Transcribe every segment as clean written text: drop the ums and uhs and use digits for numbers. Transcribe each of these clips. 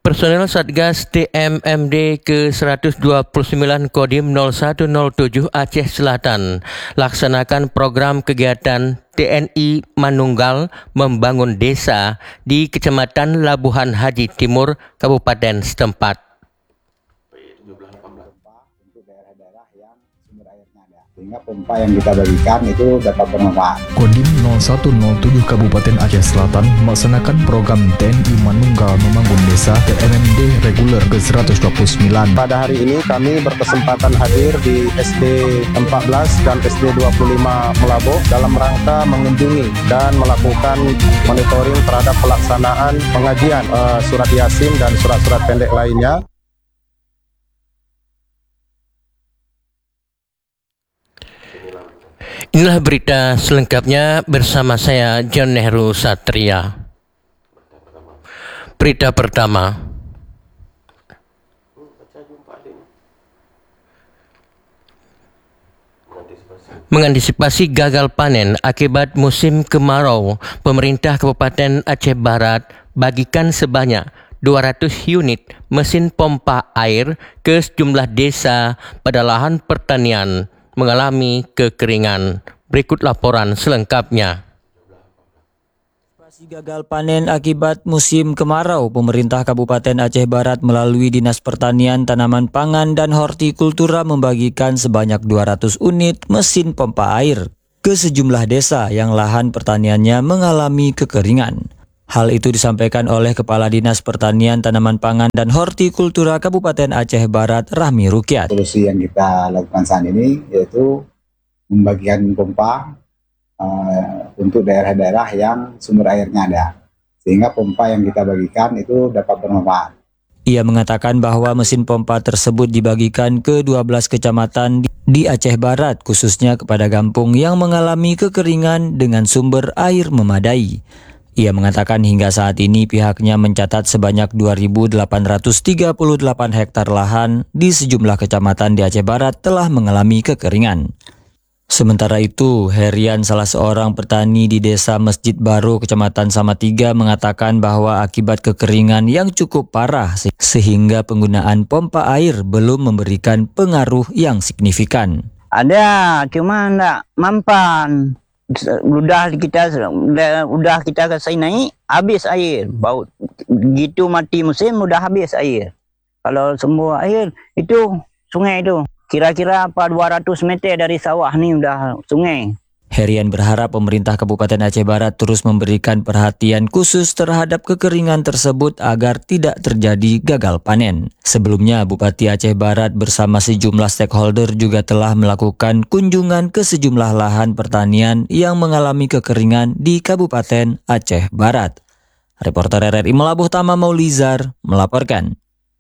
Personel Satgas TMMD ke-129 Kodim 0107 Aceh Selatan laksanakan program kegiatan TNI Manunggal membangun desa di Kecamatan Labuhan Haji Timur, Kabupaten setempat. Untuk daerah-daerah yang sumber airnya ada, sehingga pompa yang kita bagikan itu dapat bermanfaat. Kodim 0107 Kabupaten Aceh Selatan melaksanakan program TNI Manunggal membangun desa TMMD reguler ke-129. Pada hari ini kami berkesempatan hadir di SD 14 dan SD 25 Melabo dalam rangka mengunjungi dan melakukan monitoring terhadap pelaksanaan pengajian surat Yasin dan surat-surat pendek lainnya. Inilah berita selengkapnya bersama saya John Nehru Satria. Berita pertama. Mengantisipasi gagal panen akibat musim kemarau, pemerintah Kabupaten Aceh Barat bagikan sebanyak 200 unit mesin pompa air ke sejumlah desa pada lahan pertanian mengalami kekeringan. Berikut laporan selengkapnya. Antisipasi gagal panen akibat musim kemarau, pemerintah Kabupaten Aceh Barat melalui Dinas Pertanian, Tanaman Pangan, dan Hortikultura membagikan sebanyak 200 unit mesin pompa air ke sejumlah desa yang lahan pertaniannya mengalami kekeringan. Hal itu disampaikan oleh Kepala Dinas Pertanian, Tanaman Pangan, dan Hortikultura Kabupaten Aceh Barat, Rahmi Rukyat. Solusi yang kita lakukan saat ini yaitu membagikan pompa untuk daerah-daerah yang sumber airnya ada, sehingga pompa yang kita bagikan itu dapat bermanfaat. Ia mengatakan bahwa mesin pompa tersebut dibagikan ke 12 kecamatan di Aceh Barat, khususnya kepada kampung yang mengalami kekeringan dengan sumber air memadai. Ia mengatakan hingga saat ini pihaknya mencatat sebanyak 2.838 hektar lahan di sejumlah kecamatan di Aceh Barat telah mengalami kekeringan. Sementara itu, Herian, salah seorang petani di Desa Masjid Baru, Kecamatan Samatiga, mengatakan bahwa akibat kekeringan yang cukup parah sehingga penggunaan pompa air belum memberikan pengaruh yang signifikan. Ada, cuma enggak mempan. Udah kita kasih naik, habis air. Bau gitu mati musim udah habis air. Kalau semua air itu sungai itu. Kira-kira 200 meter dari sawah nih udah sungai. Herian berharap pemerintah Kabupaten Aceh Barat terus memberikan perhatian khusus terhadap kekeringan tersebut agar tidak terjadi gagal panen. Sebelumnya, Bupati Aceh Barat bersama sejumlah stakeholder juga telah melakukan kunjungan ke sejumlah lahan pertanian yang mengalami kekeringan di Kabupaten Aceh Barat. Reporter RRI Melabuh Tama Maulizar melaporkan.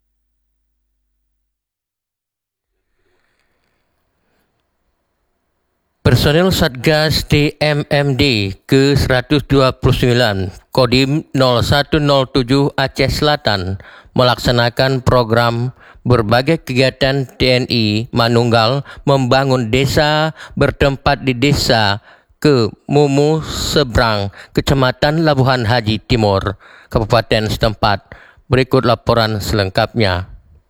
Personel Satgas TMMD ke-129 Kodim 0107 Aceh Selatan melaksanakan program berbagai kegiatan TNI Manunggal membangun desa bertempat di Desa Kemumu Seberang, Kecamatan Labuhan Haji Timur, Kabupaten setempat. Berikut laporan selengkapnya.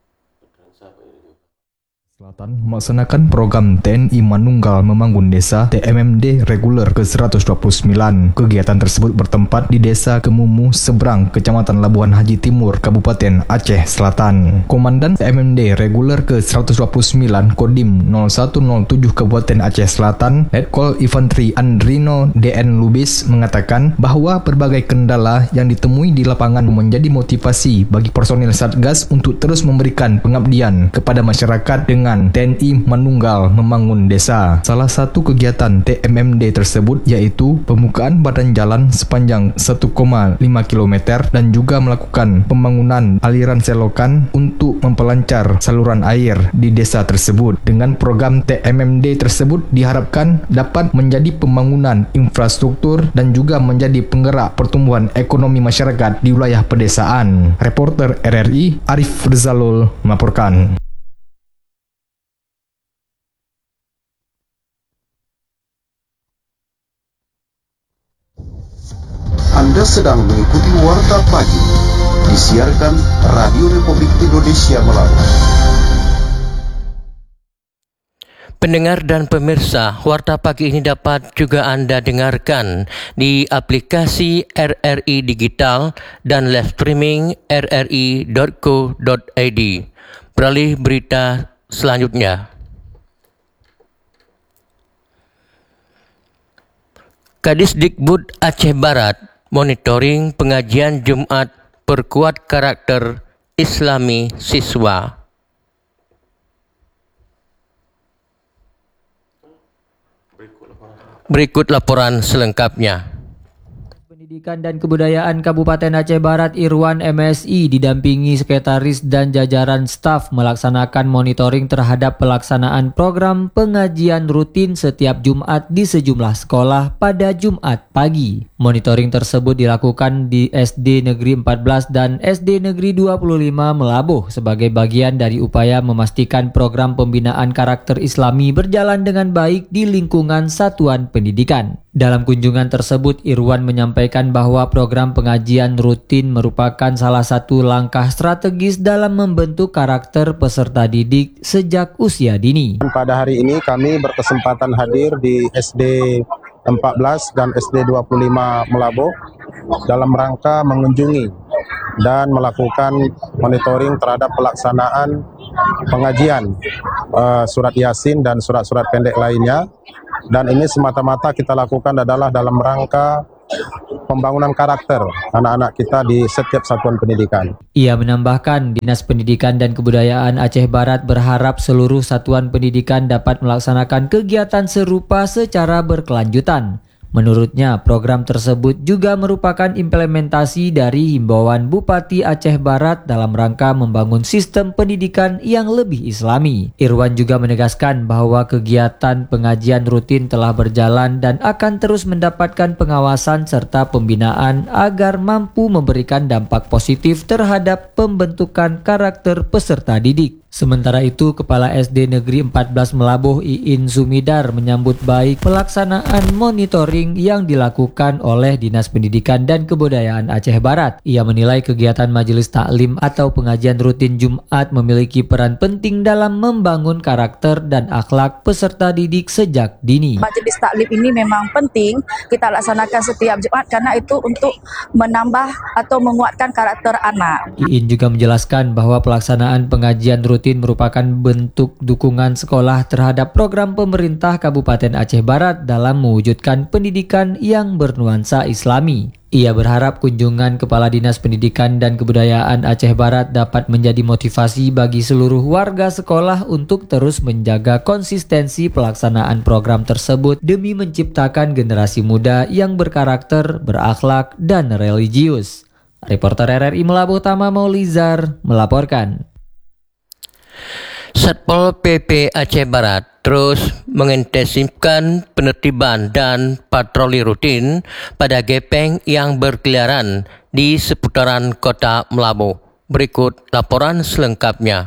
Selatan melaksanakan program TNI Manunggal membangun desa TMMD reguler ke-129. Kegiatan tersebut bertempat di Desa Kemumu Seberang, Kecamatan Labuhan Haji Timur, Kabupaten Aceh Selatan. Komandan TMMD reguler ke-129 Kodim 0107 Kabupaten Aceh Selatan, Letkol Infantri Andrino DN Lubis, mengatakan bahwa berbagai kendala yang ditemui di lapangan menjadi motivasi bagi personil Satgas untuk terus memberikan pengabdian kepada masyarakat dengan TNI Manunggal membangun desa. Salah satu kegiatan TMMD tersebut yaitu pembukaan badan jalan sepanjang 1,5 km dan juga melakukan pembangunan aliran selokan untuk memperlancar saluran air di desa tersebut. Dengan program TMMD tersebut diharapkan dapat menjadi pembangunan infrastruktur dan juga menjadi penggerak pertumbuhan ekonomi masyarakat di wilayah pedesaan. Reporter RRI Arif Rizalul melaporkan. Anda sedang mengikuti Warta Pagi. Disiarkan Radio Republik Indonesia melalui Pendengar dan pemirsa, Warta Pagi ini dapat juga Anda dengarkan di aplikasi RRI Digital dan live streaming rri.co.id. Beralih berita selanjutnya. Kadisdikbud Aceh Barat monitoring pengajian Jumat perkuat karakter Islami siswa. Berikut laporan selengkapnya. Pendidikan dan Kebudayaan Kabupaten Aceh Barat Irwan MSI didampingi sekretaris dan jajaran staf melaksanakan monitoring terhadap pelaksanaan program pengajian rutin setiap Jumat di sejumlah sekolah pada Jumat pagi. Monitoring tersebut dilakukan di SD Negeri 14 dan SD Negeri 25 Melabuh sebagai bagian dari upaya memastikan program pembinaan karakter Islami berjalan dengan baik di lingkungan satuan pendidikan. Dalam kunjungan tersebut, Irwan menyampaikan bahwa program pengajian rutin merupakan salah satu langkah strategis dalam membentuk karakter peserta didik sejak usia dini. Pada hari ini kami berkesempatan hadir di SD 14 dan SD 25 Melabuh dalam rangka mengunjungi dan melakukan monitoring terhadap pelaksanaan pengajian surat Yasin dan surat-surat pendek lainnya. Dan ini semata-mata kita lakukan adalah dalam rangka pembangunan karakter anak-anak kita di setiap satuan pendidikan. Ia menambahkan, Dinas Pendidikan dan Kebudayaan Aceh Barat berharap seluruh satuan pendidikan dapat melaksanakan kegiatan serupa secara berkelanjutan. Menurutnya, program tersebut juga merupakan implementasi dari himbauan Bupati Aceh Barat dalam rangka membangun sistem pendidikan yang lebih islami. Irwan juga menegaskan bahwa kegiatan pengajian rutin telah berjalan dan akan terus mendapatkan pengawasan serta pembinaan agar mampu memberikan dampak positif terhadap pembentukan karakter peserta didik. Sementara itu, Kepala SD Negeri 14 Melabuh Iin Sumidar menyambut baik pelaksanaan monitoring yang dilakukan oleh Dinas Pendidikan dan Kebudayaan Aceh Barat. Ia menilai kegiatan majelis taklim atau pengajian rutin Jumat memiliki peran penting dalam membangun karakter dan akhlak peserta didik sejak dini. Majelis taklim ini memang penting kita laksanakan setiap Jumat karena itu untuk menambah atau menguatkan karakter anak. Iin juga menjelaskan bahwa pelaksanaan pengajian rutin merupakan bentuk dukungan sekolah terhadap program pemerintah Kabupaten Aceh Barat dalam mewujudkan pendidikan yang bernuansa Islami. Ia berharap kunjungan Kepala Dinas Pendidikan dan Kebudayaan Aceh Barat dapat menjadi motivasi bagi seluruh warga sekolah untuk terus menjaga konsistensi pelaksanaan program tersebut demi menciptakan generasi muda yang berkarakter, berakhlak, dan religius. Reporter RRI Melabuh Tama Maulizar melaporkan. Satpol PP Aceh Barat terus mengintensifkan penertiban dan patroli rutin pada gepeng yang berkeliaran di seputaran kota Melabuh. Berikut laporan selengkapnya.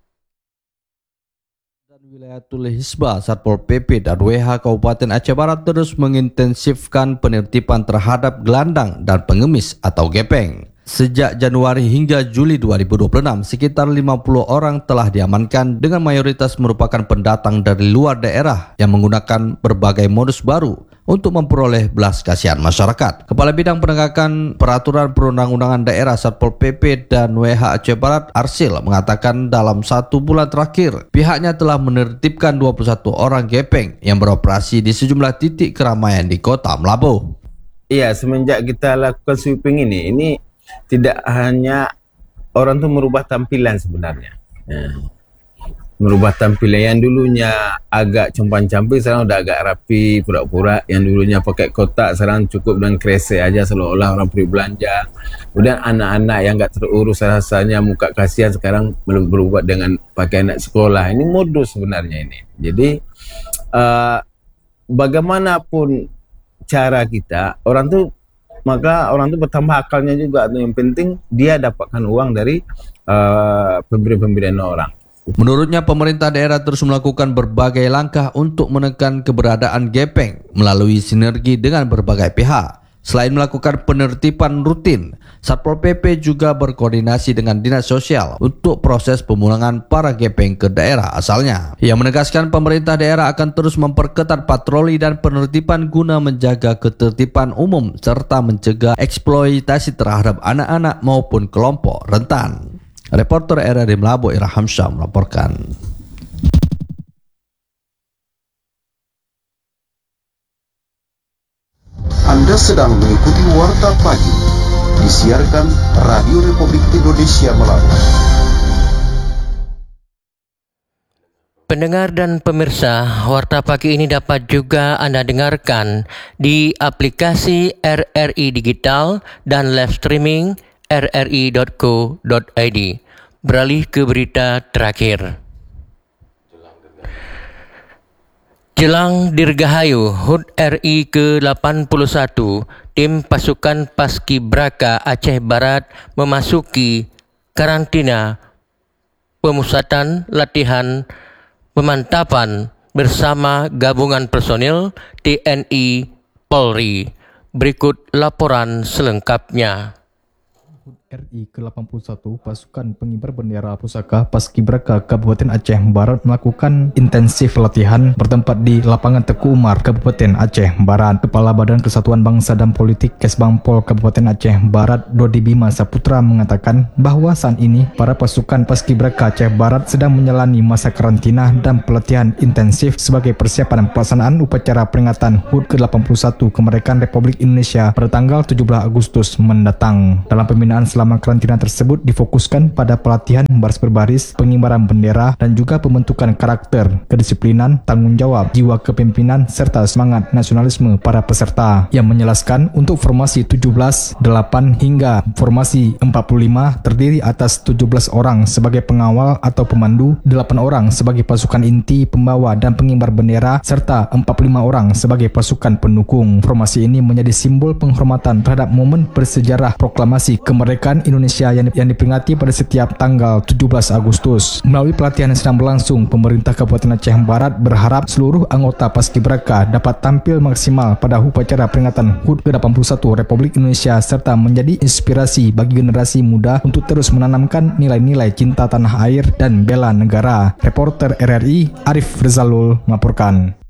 Wilayatul Hisbah, Satpol PP dan WH Kabupaten Aceh Barat terus mengintensifkan penertiban terhadap gelandang dan pengemis atau gepeng. Sejak Januari hingga Juli 2026, sekitar 50 orang telah diamankan dengan mayoritas merupakan pendatang dari luar daerah yang menggunakan berbagai modus baru untuk memperoleh belas kasihan masyarakat. Kepala Bidang Penegakan Peraturan Perundang-undangan Daerah Satpol PP dan WH Aceh Barat Arsil mengatakan dalam 1 bulan terakhir pihaknya telah menertibkan 21 orang gepeng yang beroperasi di sejumlah titik keramaian di kota Melabuh. Iya, semenjak kita lakukan sweeping ini tidak hanya orang tuh merubah tampilan sebenarnya. Merubah tampilan yang dulunya agak compang-camping sekarang udah agak rapi, pura-pura. Yang dulunya pakai kotak sekarang cukup dengan kresek aja seolah-olah orang pergi belanja. Kemudian anak-anak yang gak terurus rasanya muka kasihan sekarang belum berubah dengan pakai anak sekolah. Ini modus sebenarnya ini. Jadi bagaimanapun cara kita, orang tuh bertambah akalnya juga. Yang penting dia dapatkan uang dari pemberian orang. Menurutnya pemerintah daerah terus melakukan berbagai langkah untuk menekan keberadaan gepeng melalui sinergi dengan berbagai pihak. Selain melakukan penertiban rutin, Satpol PP juga berkoordinasi dengan Dinas Sosial untuk proses pemulangan para gepeng ke daerah asalnya. Ia menegaskan pemerintah daerah akan terus memperketat patroli dan penertiban guna menjaga ketertiban umum serta mencegah eksploitasi terhadap anak-anak maupun kelompok rentan. Reporter RRI Melabo Ira Hamsyah melaporkan. Anda sedang mengikuti Warta Pagi, disiarkan Radio Republik Indonesia Melabo. Pendengar dan pemirsa, Warta Pagi ini dapat juga Anda dengarkan di aplikasi RRI Digital dan live streaming rri.co.id. Beralih ke berita terakhir. Jelang Dirgahayu HUT RI ke-81, tim pasukan Paskibraka Aceh Barat memasuki karantina pemusatan latihan pemantapan bersama gabungan personil TNI Polri. Berikut laporan selengkapnya. RI ke-81 pasukan pengibar bendera pusaka Paskibraka Kabupaten Aceh Barat melakukan intensif latihan bertempat di lapangan Teku Umar Kabupaten Aceh Barat. Kepala Badan Kesatuan Bangsa dan Politik Kesbangpol Kabupaten Aceh Barat Dodi Bima Saputra mengatakan bahwa saat ini para pasukan Paskibraka Aceh Barat sedang menjalani masa karantina dan pelatihan intensif sebagai persiapan pelaksanaan upacara peringatan HUT ke-81 kemerdekaan Republik Indonesia pada tanggal 17 Agustus mendatang. Dalam pembinaan selama karantina tersebut difokuskan pada pelatihan baris berbaris, pengibaran bendera, dan juga pembentukan karakter, kedisiplinan, tanggung jawab, jiwa kepemimpinan, serta semangat nasionalisme para peserta. Yang menjelaskan untuk formasi 17, 8 hingga formasi 45 terdiri atas 17 orang sebagai pengawal atau pemandu, 8 orang sebagai pasukan inti, pembawa dan pengibar bendera, serta 45 orang sebagai pasukan pendukung. Formasi ini menjadi simbol penghormatan terhadap momen bersejarah proklamasi kemerdekaan Indonesia yang diperingati pada setiap tanggal 17 Agustus. Melalui pelatihan yang sedang berlangsung, pemerintah Kabupaten Aceh Barat berharap seluruh anggota Paskibraka dapat tampil maksimal pada upacara peringatan HUT ke-81 Republik Indonesia serta menjadi inspirasi bagi generasi muda untuk terus menanamkan nilai-nilai cinta tanah air dan bela negara. Reporter RRI Arif Rizalul melaporkan.